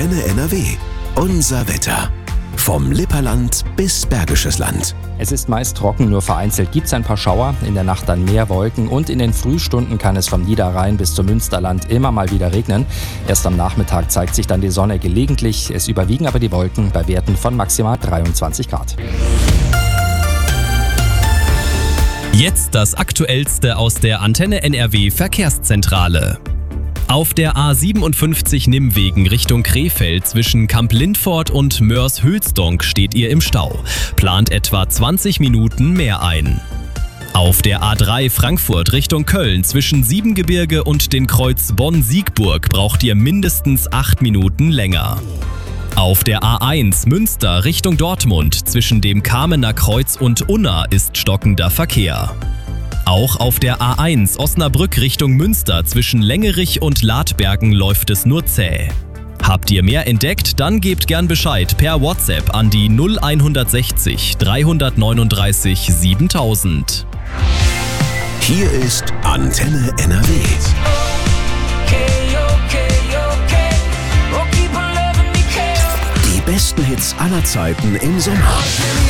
Antenne NRW. Unser Wetter. Vom Lipperland bis Bergisches Land. Es ist meist trocken, nur vereinzelt gibt es ein paar Schauer, in der Nacht dann mehr Wolken und in den Frühstunden kann es vom Niederrhein bis zum Münsterland immer mal wieder regnen. Erst am Nachmittag zeigt sich dann die Sonne gelegentlich, es überwiegen aber die Wolken bei Werten von maximal 23 Grad. Jetzt das Aktuellste aus der Antenne NRW Verkehrszentrale. Auf der A57 Nimwegen Richtung Krefeld zwischen Kamp-Lindfort und Moers-Hülsdonk steht ihr im Stau. Plant etwa 20 Minuten mehr ein. Auf der A3 Frankfurt Richtung Köln zwischen Siebengebirge und den Kreuz Bonn-Siegburg braucht ihr mindestens 8 Minuten länger. Auf der A1 Münster Richtung Dortmund zwischen dem Kamener Kreuz und Unna ist stockender Verkehr. Auch auf der A1 Osnabrück Richtung Münster zwischen Längerich und Ladbergen läuft es nur zäh. Habt ihr mehr entdeckt? Dann gebt gern Bescheid per WhatsApp an die 0160 339 7000. Hier ist Antenne NRW. Die besten Hits aller Zeiten im Sommer.